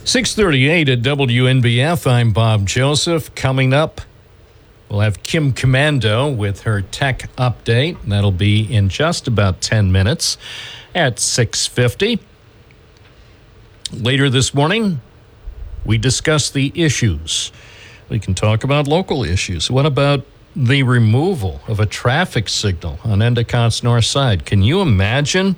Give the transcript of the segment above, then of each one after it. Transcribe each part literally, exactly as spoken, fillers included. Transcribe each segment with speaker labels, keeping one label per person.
Speaker 1: six thirty-eight at W N B F. I'm Bob Joseph. Coming up, we'll have Kim Komando with her tech update. That'll be in just about ten minutes at six fifty. Later this morning, we discuss the issues. We can talk about local issues. What about the removal of a traffic signal on Endicott's north side? Can you imagine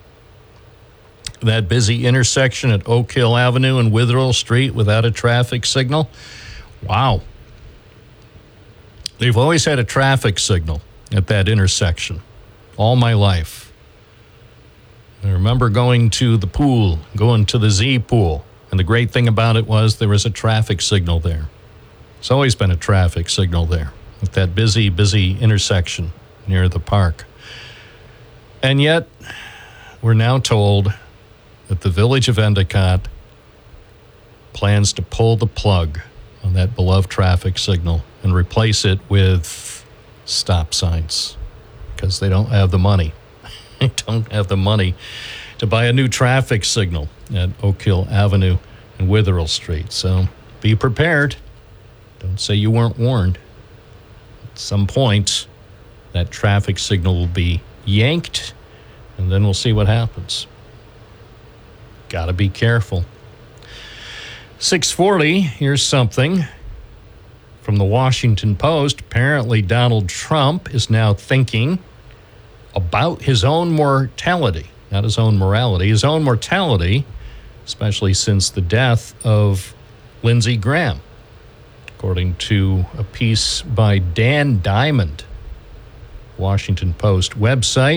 Speaker 1: that busy intersection at Oak Hill Avenue and Witherell Street without a traffic signal? Wow. They've always had a traffic signal at that intersection all my life. I remember going to the pool, going to the Z pool, and the great thing about it was there was a traffic signal there. It's always been a traffic signal there at that busy, busy intersection near the park. And yet, we're now told that the village of Endicott plans to pull the plug on that beloved traffic signal and replace it with stop signs because they don't have the money. They don't have the money to buy a new traffic signal at Oak Hill Avenue and Witherell Street. So be prepared. Don't say you weren't warned. At some point, that traffic signal will be yanked, and then we'll see what happens. Got to be careful. six forty, here's something from the Washington Post. Apparently, Donald Trump is now thinking about his own mortality, not his own morality, his own mortality, especially since the death of Lindsey Graham. According to a piece by Dan Diamond, Washington Post website,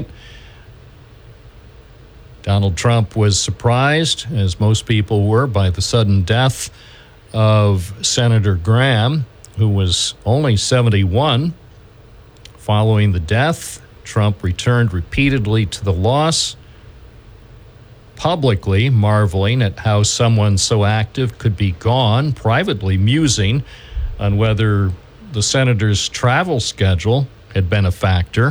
Speaker 1: Donald Trump was surprised, as most people were, by the sudden death of Senator Graham, who was only seventy-one. Following the death, Trump returned repeatedly to the loss, publicly marveling at how someone so active could be gone, privately musing on whether the senator's travel schedule had been a factor.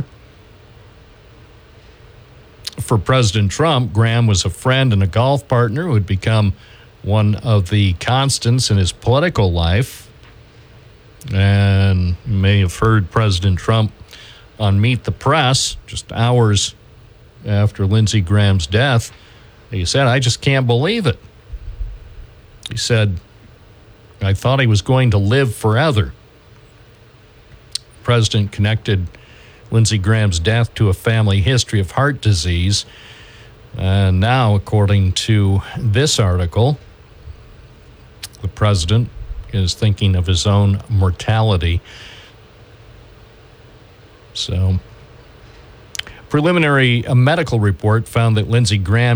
Speaker 1: For President Trump, Graham was a friend and a golf partner who had become one of the constants in his political life. And you may have heard President Trump on Meet the Press just hours after Lindsey Graham's death. He said, "I just can't believe it." He said, "I thought he was going to live forever." The president connected Lindsey Graham's death to a family history of heart disease. And now, according to this article, the president is thinking of his own mortality. So, preliminary a medical report found that Lindsey Graham